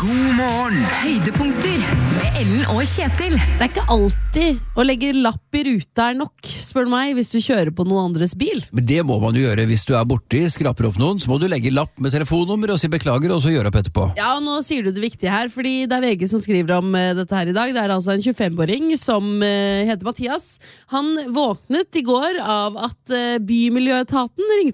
God morgen. Høydepunkter med Ellen og Kjetil. Det ikke alltid å legge lapp i ruta nok, spør du meg, hvis du kjører på noen andres bil. Men det må man jo gjøre hvis du borti, skraper opp noen, så må du legge lapp med telefonnummer og si beklager, og så gjøre opp etterpå. Ja, og nå sier du det viktige her, fordi det VG som skriver om dette her i dag. Det altså en 25-åring som heter Mathias. Han våknet i går av at Bymiljøetaten ringte